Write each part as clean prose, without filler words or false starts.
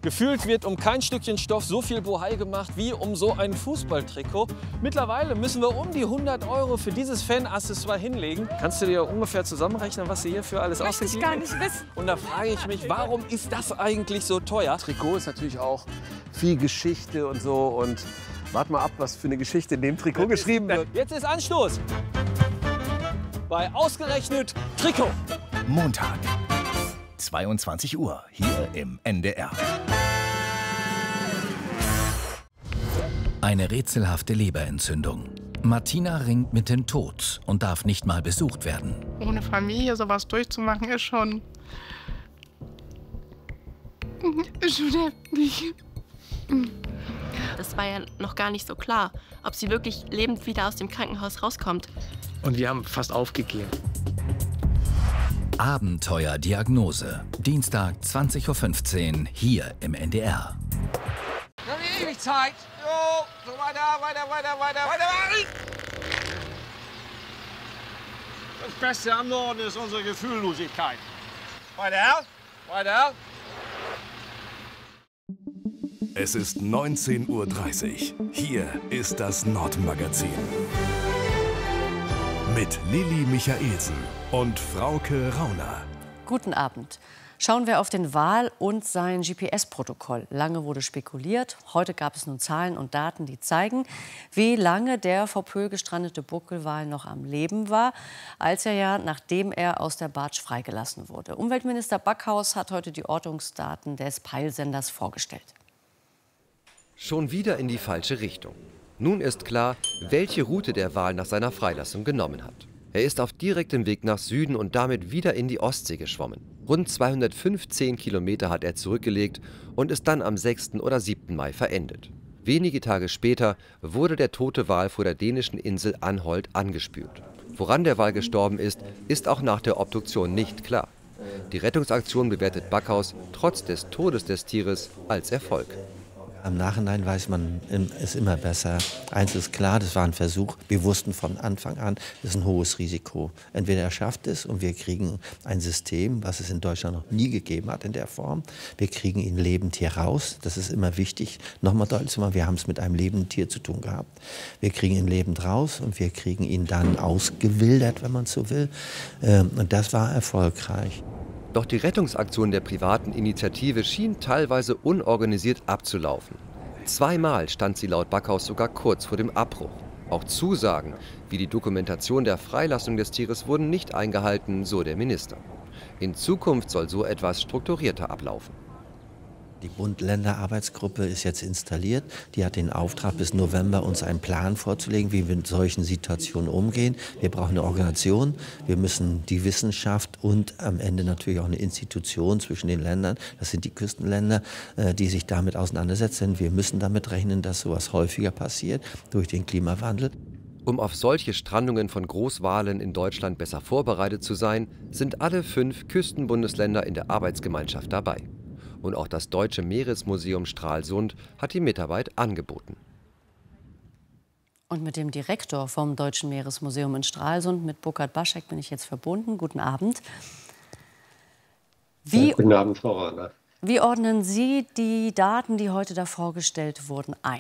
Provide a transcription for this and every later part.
Gefühlt wird um kein Stückchen Stoff so viel Bohai gemacht wie um so ein Fußballtrikot. Mittlerweile müssen wir um die 100 € für dieses Fan-Accessoire hinlegen. Kannst du dir ungefähr zusammenrechnen, was sie hierfür alles ausgegeben haben? Möchte ich gar nicht wissen. Und da frage ich mich, warum ist das eigentlich so teuer? Trikot ist natürlich auch viel Geschichte und so. Und wart mal ab, was für eine Geschichte in dem Trikot geschrieben wird. Jetzt ist Anstoß bei ausgerechnet Trikot. Montag, 22 Uhr, hier im NDR. Eine rätselhafte Leberentzündung. Martina ringt mit dem Tod und darf nicht mal besucht werden. Ohne Familie sowas durchzumachen, ist schon heftig. Das war ja noch gar nicht so klar, ob sie wirklich lebend wieder aus dem Krankenhaus rauskommt. Und wir haben fast aufgegeben. Abenteuerdiagnose. Dienstag, 20:15 Uhr, hier im NDR. Wir haben ewig Zeit. Jo, so weiter. Das Beste am Norden ist unsere Gefühllosigkeit. Weiter. Es ist 19:30 Uhr. Hier ist das Nordmagazin. Mit Lilly Michaelsen und Frauke Rauner. Guten Abend. Schauen wir auf den Wal und sein GPS-Protokoll. Lange wurde spekuliert. Heute gab es nun Zahlen und Daten, die zeigen, wie lange der vor Pöhl gestrandete Buckelwal noch am Leben war, als nachdem er aus der Bartsch freigelassen wurde. Umweltminister Backhaus hat heute die Ortungsdaten des Peilsenders vorgestellt. Schon wieder in die falsche Richtung. Nun ist klar, welche Route der Wal nach seiner Freilassung genommen hat. Er ist auf direktem Weg nach Süden und damit wieder in die Ostsee geschwommen. Rund 215 Kilometer hat er zurückgelegt und ist dann am 6. oder 7. Mai verendet. Wenige Tage später wurde der tote Wal vor der dänischen Insel Anholt angespült. Woran der Wal gestorben ist, ist auch nach der Obduktion nicht klar. Die Rettungsaktion bewertet Backhaus trotz des Todes des Tieres als Erfolg. Im Nachhinein weiß man, ist immer besser. Eins ist klar, das war ein Versuch. Wir wussten von Anfang an, das ist ein hohes Risiko. Entweder er schafft es und wir kriegen ein System, was es in Deutschland noch nie gegeben hat in der Form. Wir kriegen ihn lebend hier raus. Das ist immer wichtig. Nochmal deutlich zu machen, wir haben es mit einem lebenden Tier zu tun gehabt. Wir kriegen ihn lebend raus und wir kriegen ihn dann ausgewildert, wenn man so will. Und das war erfolgreich. Doch die Rettungsaktion der privaten Initiative schien teilweise unorganisiert abzulaufen. Zweimal stand sie laut Backhaus sogar kurz vor dem Abbruch. Auch Zusagen wie die Dokumentation der Freilassung des Tieres wurden nicht eingehalten, so der Minister. In Zukunft soll so etwas strukturierter ablaufen. Die Bund-Länder-Arbeitsgruppe ist jetzt installiert. Die hat den Auftrag, bis November uns einen Plan vorzulegen, wie wir mit solchen Situationen umgehen. Wir brauchen eine Organisation, wir müssen die Wissenschaft und am Ende natürlich auch eine Institution zwischen den Ländern, das sind die Küstenländer, die sich damit auseinandersetzen. Wir müssen damit rechnen, dass sowas häufiger passiert durch den Klimawandel. Um auf solche Strandungen von Großwalen in Deutschland besser vorbereitet zu sein, sind alle 5 Küstenbundesländer in der Arbeitsgemeinschaft dabei. Und auch das Deutsche Meeresmuseum Stralsund hat die Mitarbeit angeboten. Und mit dem Direktor vom Deutschen Meeresmuseum in mit Burkhard Baschek, bin ich jetzt verbunden. Guten Abend. Guten Abend, Frau Rauner. Wie ordnen Sie die Daten, die heute da vorgestellt wurden, ein?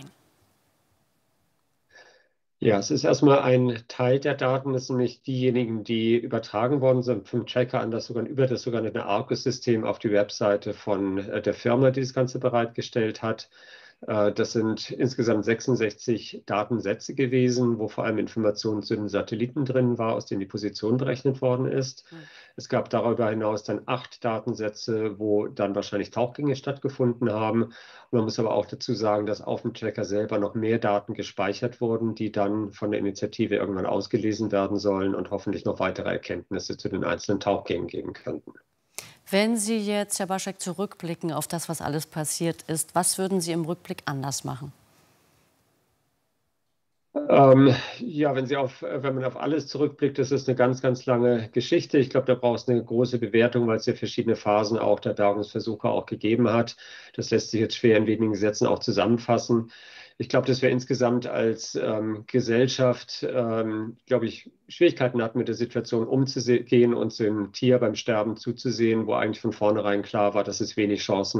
Ja, es ist erstmal ein Teil der Daten, das sind nämlich diejenigen, die übertragen worden sind vom Tracker an über das sogenannte Argus-System auf die Webseite von der Firma, die das Ganze bereitgestellt hat. Das sind insgesamt 66 Datensätze gewesen, wo vor allem Informationen zu den Satelliten drin war, aus denen die Position berechnet worden ist. Es gab darüber hinaus dann 8 Datensätze, wo dann wahrscheinlich Tauchgänge stattgefunden haben. Und man muss aber auch dazu sagen, dass auf dem Tracker selber noch mehr Daten gespeichert wurden, die dann von der Initiative irgendwann ausgelesen werden sollen und hoffentlich noch weitere Erkenntnisse zu den einzelnen Tauchgängen geben könnten. Wenn Sie jetzt, Herr Baschek, zurückblicken auf das, was alles passiert ist, was würden Sie im Rückblick anders machen? Ja, wenn man auf alles zurückblickt, das ist eine ganz, ganz lange Geschichte. Ich glaube, da braucht es eine große Bewertung, weil es ja verschiedene Phasen auch der Bergungsversuche auch gegeben hat. Das lässt sich jetzt schwer in wenigen Sätzen auch zusammenfassen. Ich glaube, dass wir insgesamt als Gesellschaft, glaube ich, Schwierigkeiten hatten, mit der Situation umzugehen und dem Tier beim Sterben zuzusehen, wo eigentlich von vornherein klar war, dass es wenig Chancen